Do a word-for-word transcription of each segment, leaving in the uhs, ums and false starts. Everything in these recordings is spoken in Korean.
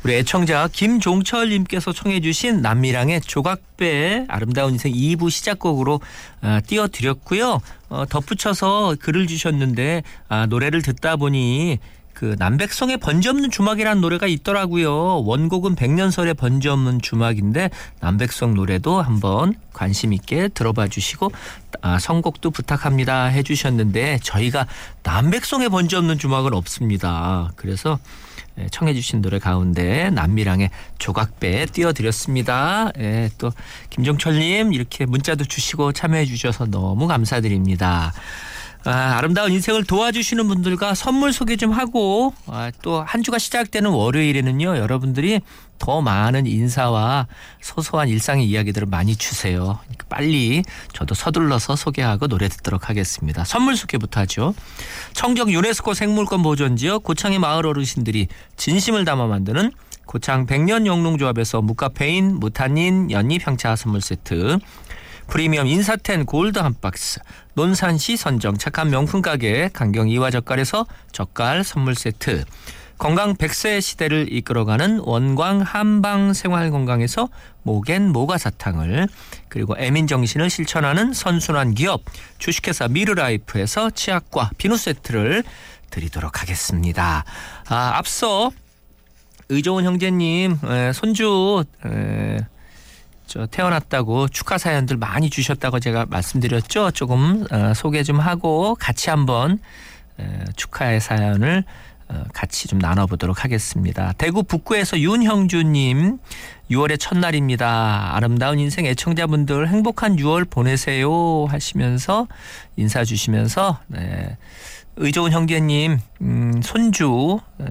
우리 애청자 김종철님께서 청해 주신 남미랑의 조각배 아름다운 인생 이 부 시작곡으로 어, 띄워드렸고요. 어, 덧붙여서 글을 주셨는데 아, 노래를 듣다 보니 그 남백성의 번지없는 주막이라는 노래가 있더라고요. 원곡은 백년설의 번지없는 주막인데 남백성 노래도 한번 관심 있게 들어봐 주시고 아, 선곡도 부탁합니다 해주셨는데 저희가 남백성의 번지없는 주막은 없습니다. 그래서 청해 주신 노래 가운데 남미랑의 조각배 띄워드렸습니다. 예, 또 김종철님 이렇게 문자도 주시고 참여해 주셔서 너무 감사드립니다. 아, 아름다운 인생을 도와주시는 분들과 선물 소개 좀 하고 아, 또 한 주가 시작되는 월요일에는요. 여러분들이 더 많은 인사와 소소한 일상의 이야기들을 많이 주세요. 빨리 저도 서둘러서 소개하고 노래 듣도록 하겠습니다. 선물 소개부터 하죠. 청정 유네스코 생물권 보존지역 고창의 마을 어르신들이 진심을 담아 만드는 고창 백년 영농조합에서 무카페인 무타닌 연잎 향차 선물 세트, 프리미엄 인사텐 골드 한 박스, 논산시 선정 착한 명품 가게 강경 이화젓갈에서 젓갈 선물 세트, 건강 백 세 시대를 이끌어가는 원광 한방 생활건강에서 모겐 모가사탕을, 그리고 애민정신을 실천하는 선순환 기업 주식회사 미르라이프에서 치약과 비누 세트를 드리도록 하겠습니다. 아, 앞서 의좋은 형제님 에, 손주 에, 저 태어났다고 축하 사연들 많이 주셨다고 제가 말씀드렸죠. 조금 어, 소개 좀 하고 같이 한번 에, 축하의 사연을 어, 같이 좀 나눠보도록 하겠습니다. 대구 북구에서 윤형주님, 유월의 첫날입니다. 아름다운 인생 애청자분들 행복한 유월 보내세요 하시면서 인사 주시면서 네, 의좋은 형제님 음, 손주 에,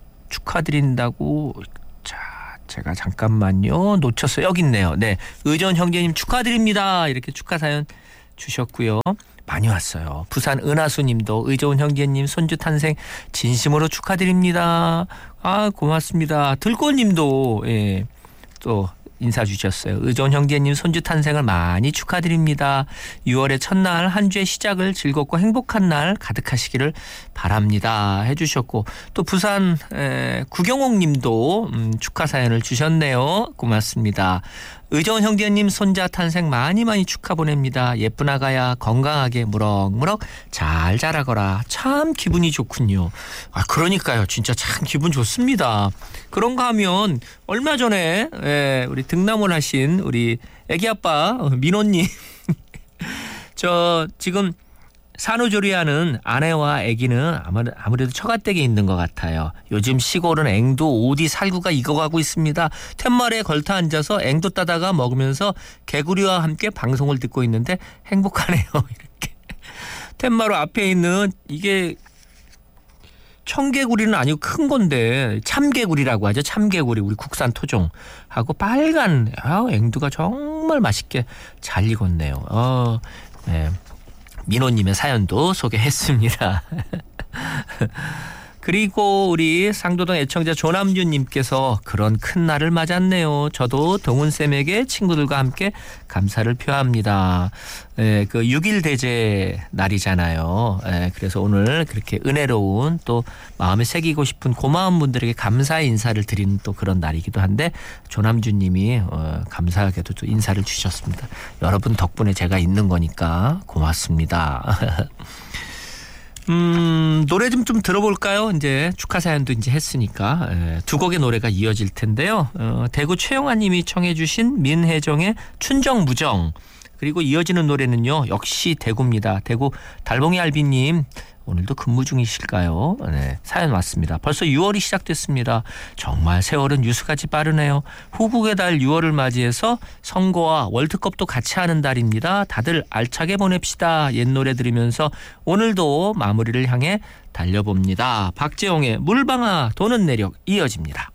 축하드린다고. 자, 제가 잠깐만요. 놓쳤어요. 여기 있네요. 네, 의전 형제님 축하드립니다. 이렇게 축하 사연 주셨고요. 많이 왔어요. 부산 은하수님도 의좋은 형제님 손주 탄생 진심으로 축하드립니다. 아, 고맙습니다. 들꽃님도 예, 또 인사 주셨어요. 의좋은 형제님 손주 탄생을 많이 축하드립니다. 유월의 첫날 한 주의 시작을 즐겁고 행복한 날 가득하시기를 바랍니다 해주셨고, 또 부산 에, 구경옥 님도 음, 축하 사연을 주셨네요. 고맙습니다. 의좋은 형제님 손자 탄생 많이 많이 축하 보냅니다. 예쁜 아가야 건강하게 무럭무럭 잘 자라거라. 참 기분이 좋군요. 아, 그러니까요. 진짜 참 기분 좋습니다. 그런가 하면 얼마 전에 예, 우리 등남원 하신 우리 애기 아빠 민호님 저 지금 산후조리하는 아내와 아기는 아무래도 처가댁에 있는 것 같아요. 요즘 시골은 앵도 오디 살구가 익어가고 있습니다. 툇말에 걸터 앉아서 앵도 따다가 먹으면서 개구리와 함께 방송을 듣고 있는데 행복하네요. 이렇게 툇마루 앞에 있는 이게 청개구리는 아니고 큰 건데 참개구리라고 하죠. 참개구리 우리 국산 토종하고 빨간 아, 앵두가 정말 맛있게 잘 익었네요. 어, 네. 민호님의 사연도 소개했습니다. 그리고 우리 상도동 애청자 조남준님께서 그런 큰 날을 맞았네요. 저도 동훈쌤에게 친구들과 함께 감사를 표합니다. 예, 그 육 일 대제 날이잖아요. 예, 그래서 오늘 그렇게 은혜로운 또 마음에 새기고 싶은 고마운 분들에게 감사의 인사를 드리는 또 그런 날이기도 한데 조남준님이 어, 감사하게도 또 인사를 주셨습니다. 여러분 덕분에 제가 있는 거니까 고맙습니다. 음, 노래 좀, 좀 들어볼까요? 이제 축하 사연도 이제 했으니까. 에, 두 곡의 노래가 이어질 텐데요. 어, 대구 최영아 님이 청해주신 민혜정의 춘정무정. 그리고 이어지는 노래는요. 역시 대구입니다. 대구 달봉이 알비님. 오늘도 근무 중이실까요? 네, 사연 왔습니다. 벌써 유월이 시작됐습니다. 정말 세월은 유수같이 빠르네요. 후국의 달 유월을 맞이해서 선거와 월드컵도 같이 하는 달입니다. 다들 알차게 보냅시다. 옛 노래 들으면서 오늘도 마무리를 향해 달려봅니다. 박재홍의 물방아 도는 내력 이어집니다.